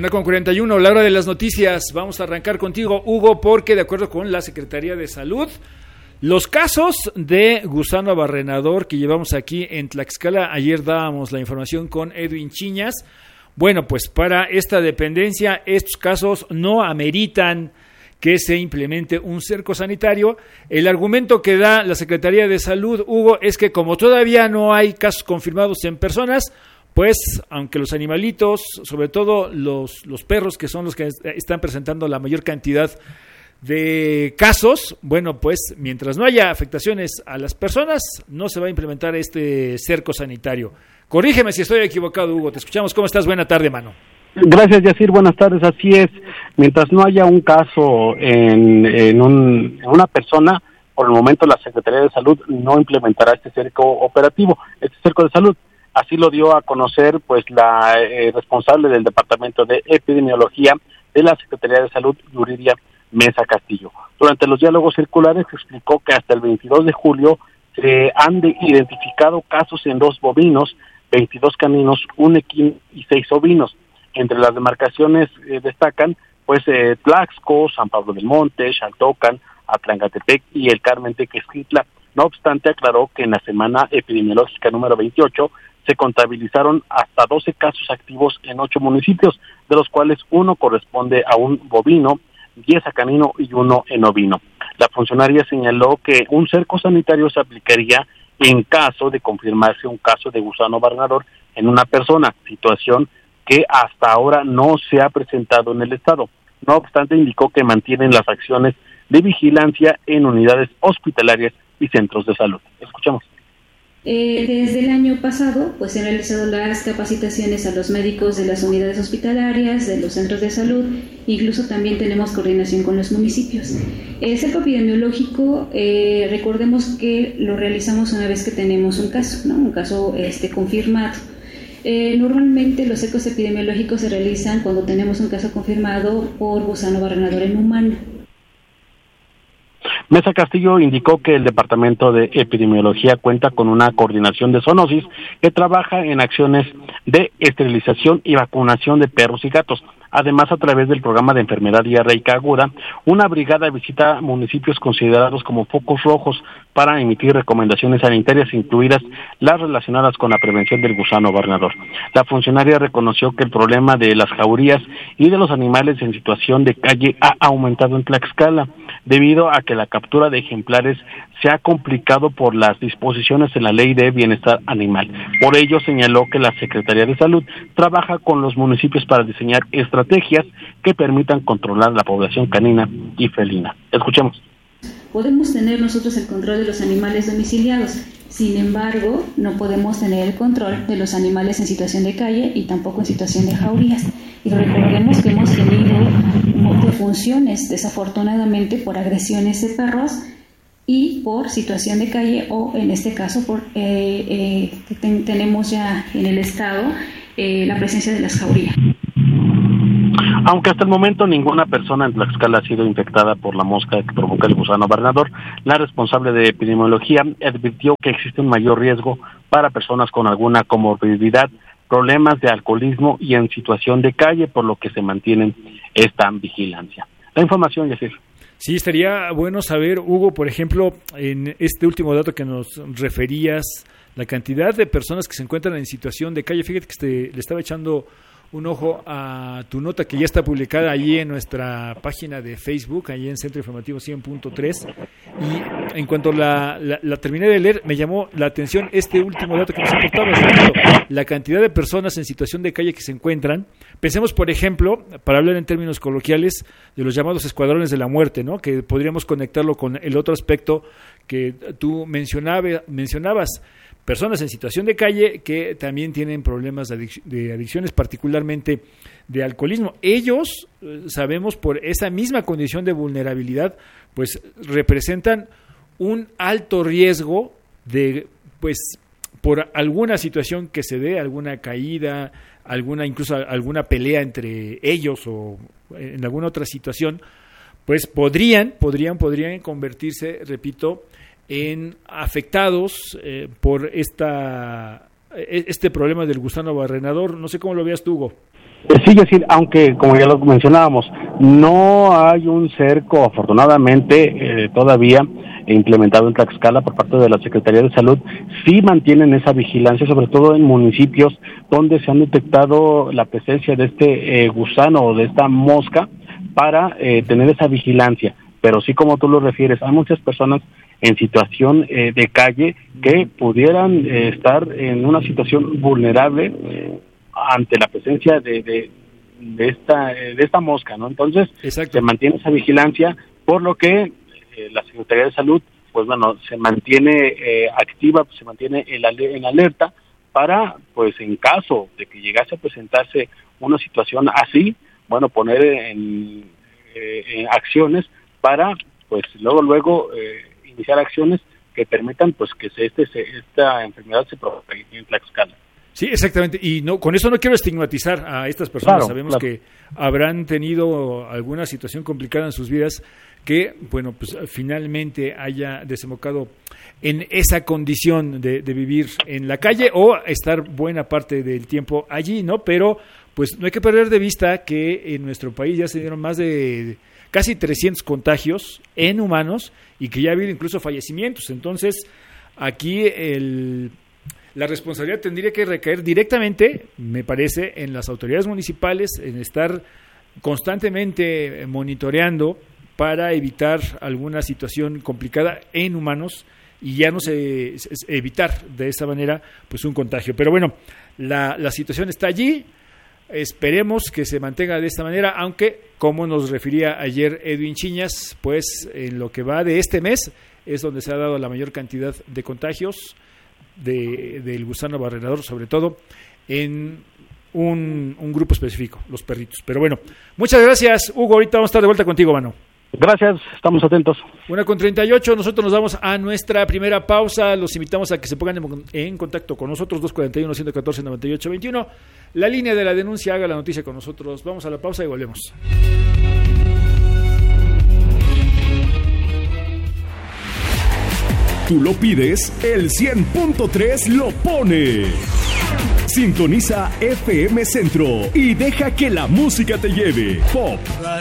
1:41, la hora de las noticias. Vamos a arrancar contigo, Hugo, porque de acuerdo con la Secretaría de Salud, los casos de gusano abarrenador que llevamos aquí en Tlaxcala, ayer dábamos la información con Edwin Chiñas. Bueno, pues para esta dependencia, estos casos no ameritan que se implemente un cerco sanitario. El argumento que da la Secretaría de Salud, Hugo, es que como todavía no hay casos confirmados en personas, pues aunque los animalitos, sobre todo los perros, que son los que están presentando la mayor cantidad de casos, bueno, pues mientras no haya afectaciones a las personas, no se va a implementar este cerco sanitario. Corrígeme si estoy equivocado, Hugo. Te escuchamos. ¿Cómo estás? Buena tarde, mano. Gracias, Yacir. Buenas tardes. Así es. Mientras no haya un caso en una persona, por el momento la Secretaría de Salud no implementará este cerco operativo, este cerco de salud. Así lo dio a conocer pues la responsable del Departamento de Epidemiología de la Secretaría de Salud, Yuridia Mesa Castillo. Durante los diálogos circulares explicó que hasta el 22 de julio se han identificado casos en 2 bovinos, 22 caninos, 1 equino y 6 ovinos. Entre las demarcaciones destacan pues Tlaxco, San Pablo del Monte, Xaltocan, Atlangatepec y el Carmen Tequesquitla. No obstante, aclaró que en la semana epidemiológica número 28 se contabilizaron hasta 12 casos activos en 8 municipios, de los cuales 1 corresponde a un bovino, 10 a canino y 1 en ovino. La funcionaria señaló que un cerco sanitario se aplicaría en caso de confirmarse un caso de gusano abarrenador en una persona, situación que hasta ahora no se ha presentado en el estado. No obstante, indicó que mantienen las acciones de vigilancia en unidades hospitalarias y centros de salud. Escuchamos. Desde el año pasado, pues se han realizado las capacitaciones a los médicos de las unidades hospitalarias, de los centros de salud, incluso también tenemos coordinación con los municipios. El cerco epidemiológico, recordemos que lo realizamos una vez que tenemos un caso, ¿no? Un caso confirmado. Normalmente los cercos epidemiológicos se realizan cuando tenemos un caso confirmado por gusano abarrenador en humano. Mesa Castillo indicó que el Departamento de Epidemiología cuenta con una coordinación de zoonosis que trabaja en acciones de esterilización y vacunación de perros y gatos. Además, a través del programa de enfermedad diarreica aguda, una brigada visita municipios considerados como focos rojos para emitir recomendaciones sanitarias, incluidas las relacionadas con la prevención del gusano abarrenador. La funcionaria reconoció que el problema de las jaurías y de los animales en situación de calle ha aumentado en Tlaxcala, debido a que la captura de ejemplares se ha complicado por las disposiciones en la Ley de Bienestar Animal. Por ello, señaló que la Secretaría de Salud trabaja con los municipios para diseñar estrategias que permitan controlar la población canina y felina. Escuchemos. Podemos tener nosotros el control de los animales domiciliados, sin embargo, no podemos tener el control de los animales en situación de calle y tampoco en situación de jaurías. Y recordemos que hemos tenido defunciones, desafortunadamente, por agresiones de perros y por situación de calle, o en este caso tenemos ya en el estado la presencia de las jaurías. Aunque hasta el momento ninguna persona en Tlaxcala ha sido infectada por la mosca que provoca el gusano abarrenador, la responsable de epidemiología advirtió que existe un mayor riesgo para personas con alguna comorbilidad, problemas de alcoholismo y en situación de calle, por lo que se mantienen esta vigilancia. La información, Yacir. Sí, estaría bueno saber, Hugo, por ejemplo, en este último dato que nos referías, la cantidad de personas que se encuentran en situación de calle. Fíjate que le estaba echando un ojo a tu nota que ya está publicada allí en nuestra página de Facebook, allí en Centro Informativo 100.3, y en cuanto la terminé de leer, me llamó la atención este último dato que nos aportaba, la cantidad de personas en situación de calle que se encuentran. Pensemos, por ejemplo, para hablar en términos coloquiales, de los llamados escuadrones de la muerte, ¿no? Que podríamos conectarlo con el otro aspecto que tú mencionabas. Personas en situación de calle que también tienen problemas de adicciones, particularmente de alcoholismo. Ellos, sabemos, por esa misma condición de vulnerabilidad, pues representan un alto riesgo de, pues, por alguna situación que se dé, alguna caída, incluso alguna pelea entre ellos o en alguna otra situación, pues podrían convertirse, repito, en afectados por este problema del gusano abarrenador. No sé cómo lo veas tú, Hugo. Sí, es decir, aunque como ya lo mencionábamos, no hay un cerco, afortunadamente, todavía implementado en Tlaxcala por parte de la Secretaría de Salud, sí mantienen esa vigilancia, sobre todo en municipios donde se han detectado la presencia de este gusano o de esta mosca, para tener esa vigilancia. Pero sí, como tú lo refieres, hay muchas personas en situación de calle que pudieran estar en una situación vulnerable ante la presencia de esta mosca, ¿no? Entonces, exacto, se mantiene esa vigilancia, por lo que la Secretaría de Salud, pues bueno, se mantiene activa, se mantiene en alerta para, pues en caso de que llegase a presentarse una situación así, bueno, poner en acciones para, pues luego iniciar acciones que permitan, pues que esta enfermedad se propague en Tlaxcala. Sí, exactamente. Y no, con eso no quiero estigmatizar a estas personas. Claro, sabemos que habrán tenido alguna situación complicada en sus vidas que, bueno, pues finalmente haya desembocado en esa condición de vivir en la calle o estar buena parte del tiempo allí, ¿no? Pero, pues no hay que perder de vista que en nuestro país ya se dieron más de casi 300 contagios en humanos y que ya ha habido incluso fallecimientos. Entonces, aquí la responsabilidad tendría que recaer directamente, me parece, en las autoridades municipales, en estar constantemente monitoreando para evitar alguna situación complicada en humanos y ya no evitar de esa manera pues un contagio. Pero bueno, la situación está allí, esperemos que se mantenga de esta manera, aunque como nos refería ayer Edwin Chiñas, pues en lo que va de este mes es donde se ha dado la mayor cantidad de contagios del gusano barrenador, sobre todo en un grupo específico, los perritos. Pero bueno, muchas gracias, Hugo. Ahorita vamos a estar de vuelta contigo, mano. Gracias, estamos atentos. 1:38, nosotros nos vamos a nuestra primera pausa. Los invitamos a que se pongan en contacto con nosotros, 241-114-9821. La línea de la denuncia, haga la noticia con nosotros. Vamos a la pausa y volvemos. Tú lo pides, el 100.3 lo pone. Sintoniza FM Centro y deja que la música te lleve. Pop,